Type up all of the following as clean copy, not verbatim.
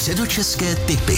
Středočeské tipy.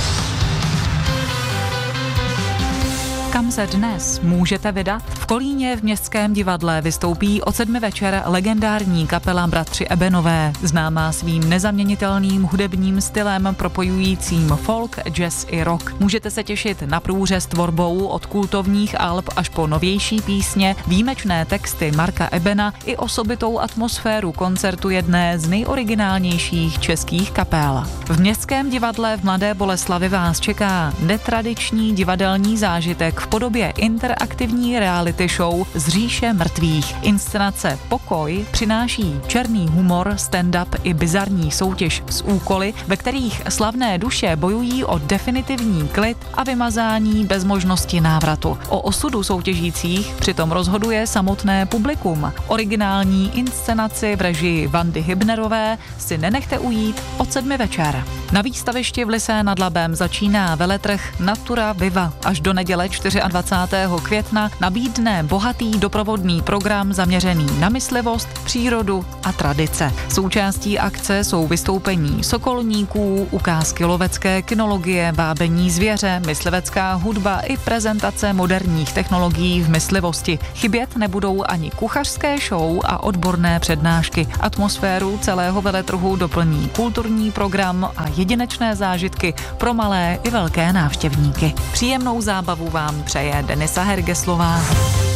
Kam se dnes můžete vydat? V Kolíně v Městském divadle vystoupí od 7 večer legendární kapela Bratři Ebenové, známá svým nezaměnitelným hudebním stylem propojujícím folk, jazz i rock. Můžete se těšit na průřez tvorbou od kultovních alb až po novější písně, výjimečné texty Marka Ebena i osobitou atmosféru koncertu jedné z nejoriginálnějších českých kapel. V Městském divadle v Mladé Boleslavi vás čeká netradiční divadelní zážitek v podobě interaktivní reality show z říše mrtvých. Inscenace Pokoj přináší černý humor, stand-up i bizarní soutěž s úkoly, ve kterých slavné duše bojují o definitivní klid a vymazání bez možnosti návratu. O osudu soutěžících přitom rozhoduje samotné publikum. Originální inscenaci v režii Vandy Hybnerové si nenechte ujít od 7 večer. Na výstavišti v Lysé nad Labem začíná veletrh Natura Viva. Až do neděle 24. května nabídne bohatý doprovodný program zaměřený na myslivost, přírodu a tradice. Součástí akce jsou vystoupení sokolníků, ukázky lovecké kynologie, vábení zvěře, myslivecká hudba i prezentace moderních technologií v myslivosti. Chybět nebudou ani kuchařské show a odborné přednášky. Atmosféru celého veletrhu doplní kulturní program a jedinečné zážitky pro malé i velké návštěvníky. Příjemnou zábavu vám přeje Denisa Hergeslová.